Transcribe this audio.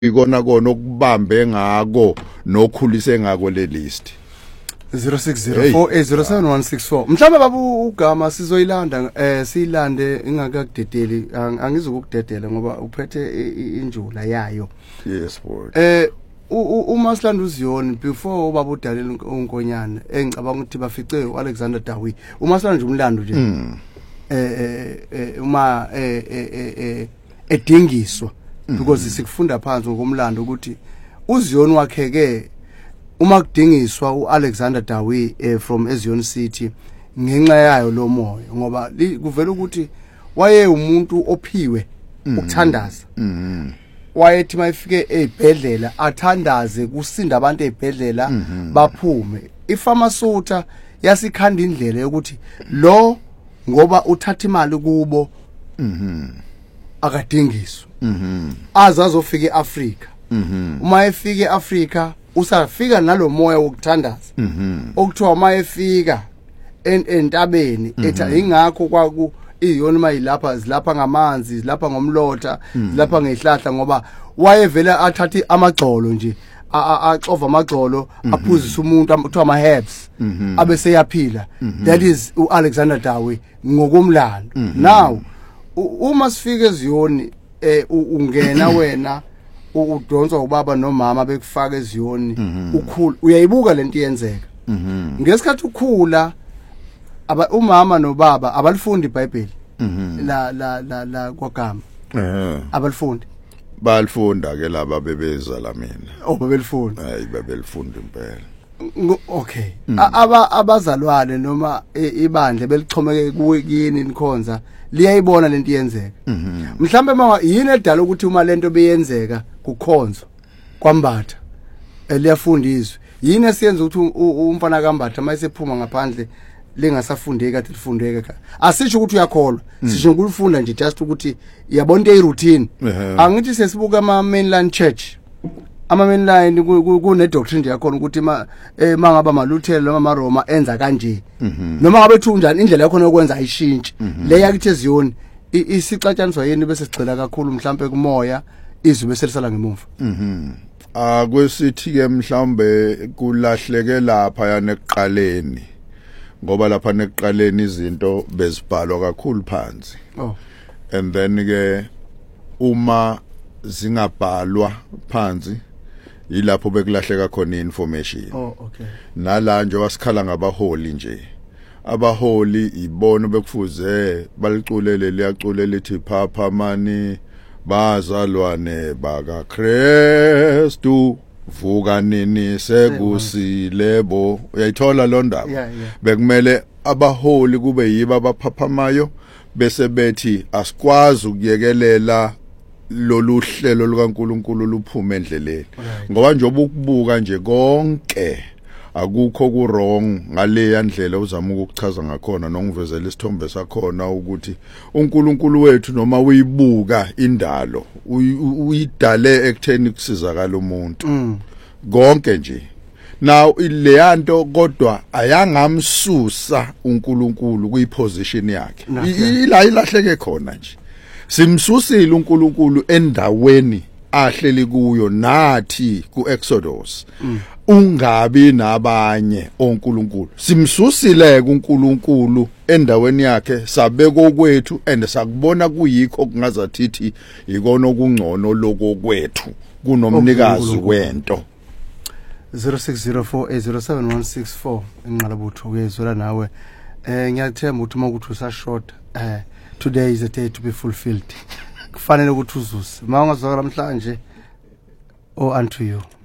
ikona kona okubambe ngako nokhulise ngako le list 0604807164 mhlawumbe babu ugama sizoyilanda siyilande ingakakudedeli angizokudedela ngoba uphethe injula yayo. Yes boy. Uma silanda uZiyoni before ubaba udalela uNkonyane engicabanga ukuthi bafice uAlexander Dawi uma silanda nje umlando nje uma edingiswa because sikufunda phansi ngokumlando ukuthi uZiyoni wakheke uma kudingiswa uAlexander Dawi from eZiyoni City ngenxa yayo lo moyo ngoba kuvela ukuthi waye umuntu ophiwe ukuthandaza wayethi mayifike ezibhedlela athandaze kusinda abantu ezibhedlela baphume iFarmasuta yasikhanda indlela yokuthi lo ngoba uthatha imali kubo akadingiswa azazofika eAfrika uma efika eAfrika usafika nalomoya wokuthandaza okuthiwa uma efika entabeni ethi ingakho kwaku iyona mayilapha zilapha ngamanzi zilapha ngomlotha zilapha ngehlahla ngoba wayevela athathi amagxolo nje axova amagxolo aphuzisa umuntu kuthiwa ama herbs abese yaphila that is uAlexander Dawi ngokumlando. Now uma sifike eZiyoni ungena wena udonswa ubaba nomama bekufaka eZiyoni ukhula uyayibuka lento iyenzeka ngesikhathi ukhula umama nobaba abalifundi iBhayibheli la kwagama abalifundi balifunda ke laba bebeza la mina babelifunda hayi babelifunda impela okay abazalwane noma ibandle belichomeke kuyini nikhonza liyayibona lento iyenzeka mhlambe mama yini edala ukuthi uma lento beyenzeka kukhonzo kwambatha liyafundiswa yini esiyenza ukuthi umfana kaMbatha mayisephuma ngaphandle lingasafundeki kade lifundeke asisho ukuthi uyakholwa sisho ukulifunda nje just ukuthi yabona into eyiroutine angithi sesibuka ama mainland church ama mainline kune doctrine nje yakhona ukuthi mangaba maLuther noma maRoma enza kanje noma ngabe thunjani indlela yakho yokwenza ayishintshi le yakithi eZiyoni isixatshaniswa yini bese sigcila kakhulu mhlambe kumoya izwi bese lisala ngemuva akwesithi ke mhlambe kulahleke lapha yana ekuqaleni ngoba lapha nekuqaleni izinto bezibhalwa kakhulu phansi and then ke uma zingabhalwa phansi yilapho bekulahleka khona information okay nala nje wasikhala ngabaholi nje abaholi ibona bekufuze baliculele liyaculela lithi phapha mani bazalwane baka Kristu vuka nini sekusilebo uyayithola lo ndaba bekumele abaholi kube yiba abaphaphamayo bese bethi asikwazi ukuyekelela lolu hlelo lukaNkulunkulu luphume endleleni ngoba nje obukubuka nje konke akukho ku wrong ngale yandlela uzama ukuchaza ngakhona nokuvezela isithombe sakhona ukuthi uNkulunkulu wethu noma uyibuka indalo uyidale ekutheni kusizakala umuntu konke nje now ile yanto kodwa ayangamsusa uNkulunkulu kuyiposition yakhe ila ilahleke khona nje simsusile uNkulunkulu endaweni ahleli kuyo nathi kuExodus ungabi nabanye oNkulunkulu simsusile kuNkulunkulu endaweni yakhe sabeko kwethu and sakubona kuyikho kungazathi ikona okungcono lokokwethu kunomnikazi wento 0604807164 enqalabutho uyezwela nawe ngiyathemba ukuthi makuthi usashort today is a day to be fulfilled kufanele ukuthi uzuse mawungazwakala namhlanje unto you